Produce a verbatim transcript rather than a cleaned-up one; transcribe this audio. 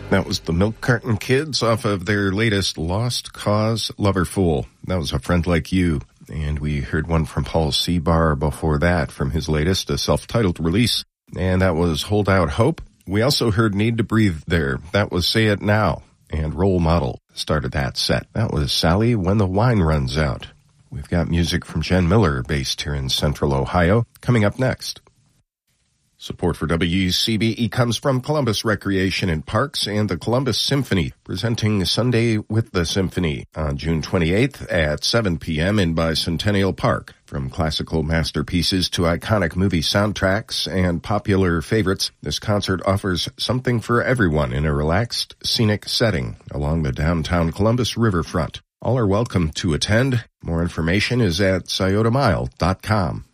That was the Milk Carton Kids off of their latest Lost Cause Lover Fool. That was A Friend Like You. And we heard one from Paul Seabar before that from his latest, a self-titled release. And that was Hold Out Hope. We also heard Need to Breathe there. That was Say It Now. And Role Model started that set. That was Sally When the Wine Runs Out. We've got music from Jen Miller, based here in Central Ohio, coming up next. Support for W C B E comes from Columbus Recreation and Parks and the Columbus Symphony, presenting Sunday with the Symphony on June twenty-eighth at seven p.m. in Bicentennial Park. From classical masterpieces to iconic movie soundtracks and popular favorites, this concert offers something for everyone in a relaxed, scenic setting along the downtown Columbus riverfront. All are welcome to attend. More information is at scioto mile dot com.